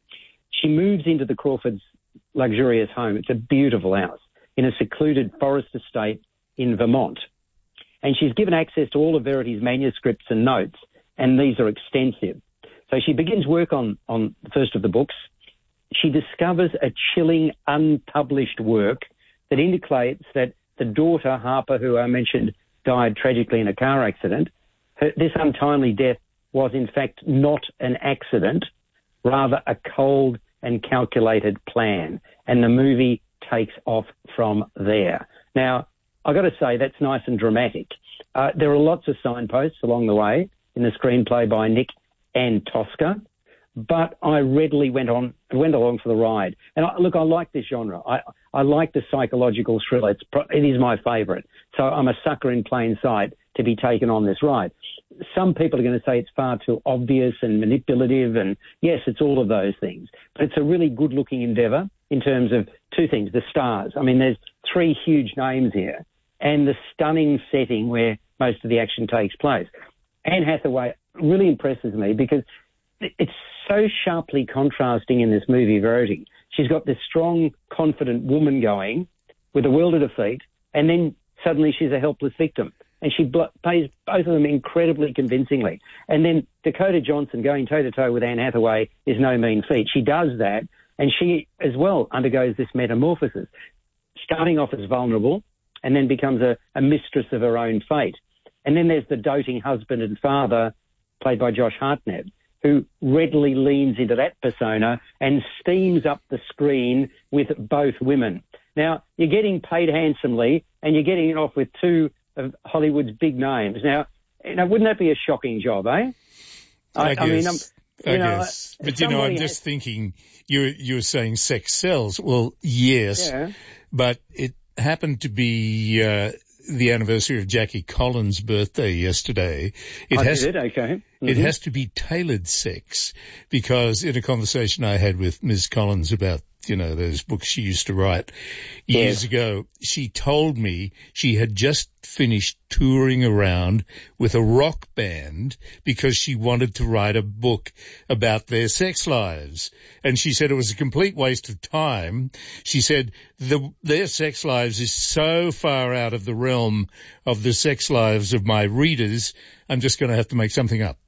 She moves into the Crawfords' luxurious home. It's a beautiful house in a secluded forest estate in Vermont. And she's given access to all of Verity's manuscripts and notes, and these are extensive. So she begins work on, on the first of the books. She discovers a chilling, unpublished work that indicates that the daughter, Harper, who I mentioned died tragically in a car accident, her, this untimely death was in fact not an accident, rather a cold and calculated plan. And the movie takes off from there. Now, I've got to say, that's nice and dramatic. Uh, there are lots of signposts along the way in the screenplay by Nick and Tosca, but I readily went on, went along for the ride. And I, look, I like this genre. I, I like the psychological thriller. It's, it is my favourite. So I'm a sucker in plain sight to be taken on this ride. Some people are going to say it's far too obvious and manipulative, and yes, it's all of those things. But it's a really good-looking endeavour in terms of two things, the stars. I mean, there's three huge names here, and the stunning setting where most of the action takes place. Anne Hathaway really impresses me because it's so sharply contrasting in this movie, Verity. She's got this strong, confident woman going with the world at her feet, and then suddenly she's a helpless victim. And she bl- plays both of them incredibly convincingly. And then Dakota Johnson going toe-to-toe with Anne Hathaway is no mean feat. She does that, and she as well undergoes this metamorphosis, starting off as vulnerable and then becomes a, a mistress of her own fate. And then there's the doting husband and father, played by Josh Hartnett, who readily leans into that persona and steams up the screen with both women. Now, you're getting paid handsomely, and you're getting it off with two of Hollywood's big names. Now, you know, wouldn't that be a shocking job, eh? I, I, guess, I mean, I'm, I you know, guess. But, you know, I'm just has... thinking, you you were saying sex sells. Well, yes, yeah. But it happened to be uh, the anniversary of Jackie Collins' birthday yesterday. It I has, did, okay. Mm-hmm. It has to be tailored sex, because in a conversation I had with Miz Collins about, you know, those books she used to write years yeah. ago, she told me she had just finished touring around with a rock band because she wanted to write a book about their sex lives. And she said it was a complete waste of time. She said the, their sex lives is so far out of the realm of the sex lives of my readers, I'm just going to have to make something up.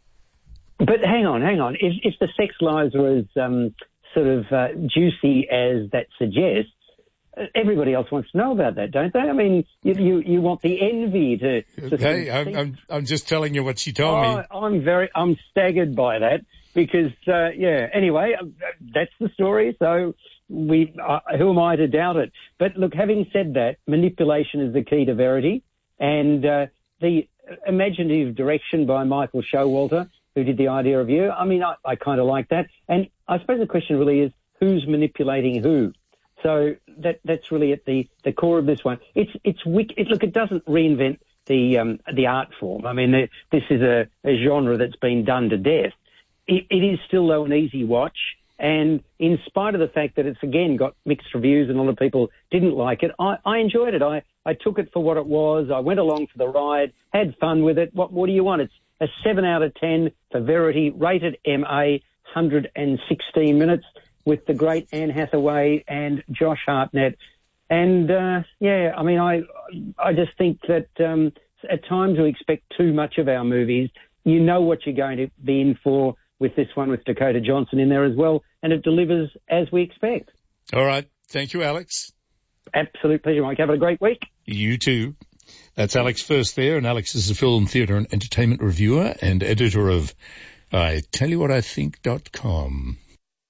But hang on, hang on. If, if the sex lives were as um, sort of uh, juicy as that suggests, everybody else wants to know about that, don't they? I mean, you you, you want the envy to... to hey, I'm, I'm I'm just telling you what she told oh, me. I'm very, I'm staggered by that because, uh, yeah, anyway, that's the story, so we, uh, who am I to doubt it? But look, having said that, manipulation is the key to Verity, and uh, the imaginative direction by Michael Showalter, who did The Idea of You, I mean, I, I kind of like that. And I suppose the question really is, who's manipulating who? So that that's really at the, the core of this one. It's it's wick- it, look, it doesn't reinvent the um, the art form. I mean, the, this is a, a genre that's been done to death. It, it is still, though, an easy watch. And in spite of the fact that it's, again, got mixed reviews and a lot of people didn't like it, I, I enjoyed it. I, I took it for what it was. I went along for the ride, had fun with it. What more do you want? It's a seven out of ten for Verity, rated M A, one hundred sixteen minutes, with the great Anne Hathaway and Josh Hartnett. And, uh, yeah, I mean, I I just think that um, at times we expect too much of our movies. You know what you're going to be in for with this one, with Dakota Johnson in there as well, and it delivers as we expect. All right. Thank you, Alex. Absolute pleasure, Mike. Have a great week. You too. That's Alex First there, and Alex is a film, theatre and entertainment reviewer and editor of I Tell You What I Think dot com.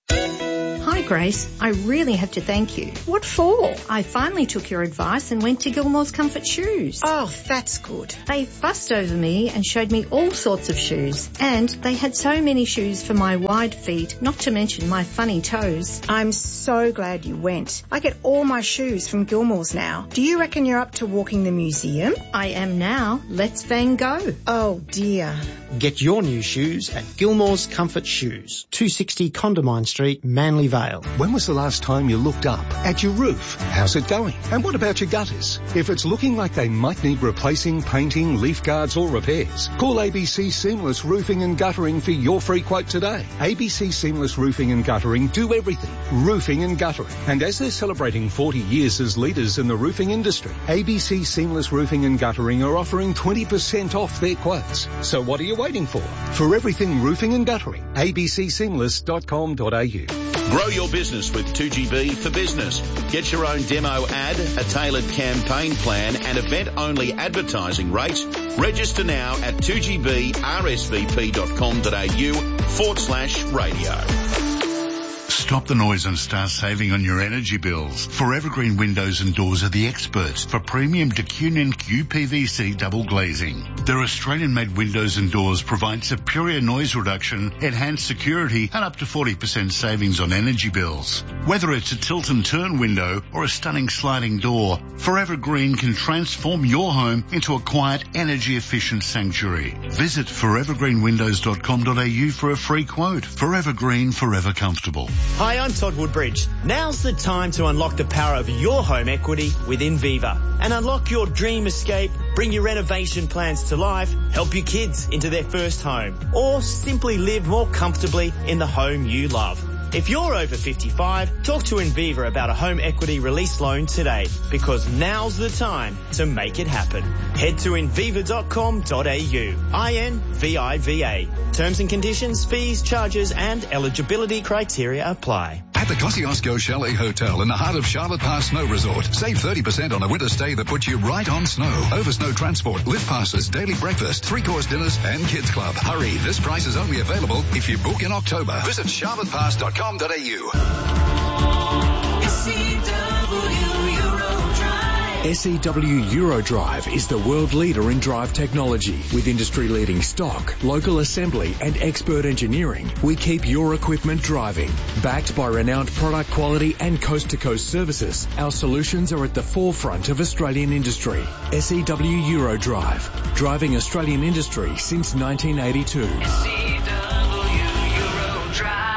Hi, Grace. I really have to thank you. What for? I finally took your advice and went to Gilmore's Comfort Shoes. Oh, that's good. They fussed over me and showed me all sorts of shoes. And they had so many shoes for my wide feet, not to mention my funny toes. I'm so glad you went. I get all my shoes from Gilmore's now. Do you reckon you're up to walking the museum? I am now. Let's Van Gogh. Oh, dear. Get your new shoes at Gilmore's Comfort Shoes, two sixty Condamine Street, Manly Vale. When was the last time you looked up at your roof? How's it going? And what about your gutters? If it's looking like they might need replacing, painting, leaf guards or repairs, call A B C Seamless Roofing and Guttering for your free quote today. A B C Seamless Roofing and Guttering do everything. Roofing and guttering. And as they're celebrating forty years as leaders in the roofing industry, A B C Seamless Roofing and Guttering are offering twenty percent off their quotes. So what are you waiting for? For everything roofing and guttering, a b c seamless dot com dot a u. Grow your business with two G B for Business. Get your own demo ad, a tailored campaign plan and event-only advertising rates. Register now at two g b r s v p dot com dot a u forward slash radio. Stop the noise and start saving on your energy bills. Forever Green Windows and Doors are the experts for premium de Cunnin U P V C double glazing. Their Australian-made windows and doors provide superior noise reduction, enhanced security, and up to forty percent savings on energy bills. Whether it's a tilt and turn window or a stunning sliding door, Forever Green can transform your home into a quiet, energy-efficient sanctuary. Visit forever green windows dot com dot a u for a free quote. Forever Green, forever comfortable. Hi, I'm Todd Woodbridge. Now's the time to unlock the power of your home equity with Inviva and unlock your dream escape, bring your renovation plans to life, help your kids into their first home, or simply live more comfortably in the home you love. If you're over fifty-five, talk to Inviva about a home equity release loan today, because now's the time to make it happen. Head to inviva dot com dot a u. I N V I V A. Terms and conditions, fees, charges and eligibility criteria apply. At the Kosciuszko Chalet Hotel in the heart of Charlotte Pass Snow Resort, save thirty percent on a winter stay that puts you right on snow. Over snow transport, lift passes, daily breakfast, three-course dinners and kids club. Hurry, this price is only available if you book in October. Visit charlotte pass dot com dot a u. S E W Eurodrive is the world leader in drive technology. With industry-leading stock, local assembly and expert engineering, we keep your equipment driving. Backed by renowned product quality and coast-to-coast services, our solutions are at the forefront of Australian industry. S E W Eurodrive, driving Australian industry since nineteen eighty-two. S E W Eurodrive.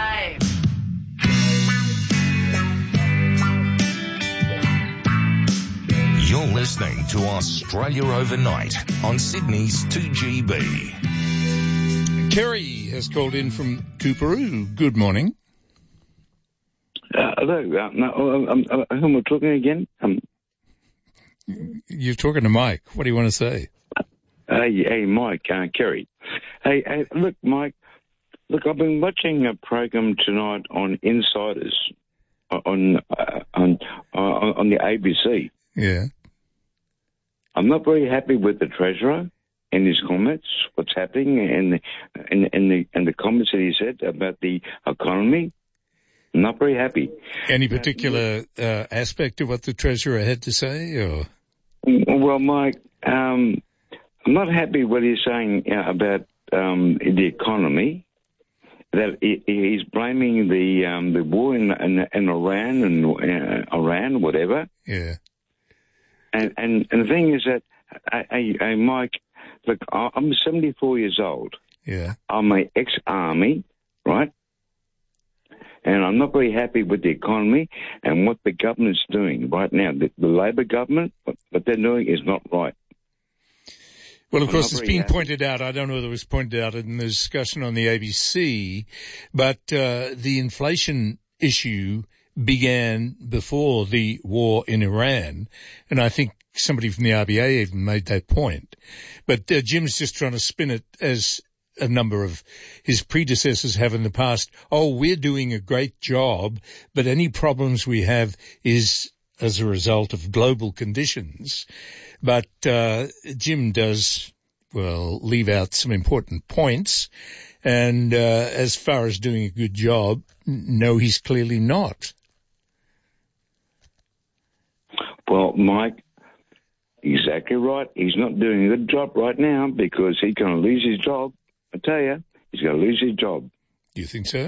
You're listening to Australia Overnight on Sydney's two G B. Kerry has called in from Coorparoo. Good morning. Uh, hello. Uh, no, um, um, whom we're talking again? Um, You're talking to Mike. What do you want to say? Uh, hey, hey, Mike, uh, Kerry. Hey, hey, look, Mike. Look, I've been watching a program tonight on Insiders on uh, on uh, on the A B C. Yeah. I'm not very happy with the Treasurer and his comments, what's happening, and the, and, and the and the comments that he said about the economy. I'm not very happy. Any particular uh, aspect of what the Treasurer had to say, or? Well, Mike, um, I'm not happy what he's saying uh, about um, the economy that he, he's blaming the um, the war in, in, in Iran and uh, Iran, whatever. Yeah. And and and the thing is that, hey, hey Mike, look, I'm seventy-four years old. Yeah. I'm an ex-army, right? And I'm not very happy with the economy and what the government's doing right now. The, the Labor government, what, what they're doing is not right. Well, of I'm course, it's been happy. pointed out, I don't know whether it was pointed out in the discussion on the A B C, but uh, the inflation issue began before the war in Iran, and I think somebody from the R B A even made that point. But uh, Jim's just trying to spin it as a number of his predecessors have in the past. Oh, we're doing a great job, but any problems we have is as a result of global conditions. But uh, Jim does, well, leave out some important points. And uh, as far as doing a good job, no, he's clearly not. Well, Mike, exactly right. He's not doing a good job right now because he's going to lose his job. I tell you, he's going to lose his job. Do you think so?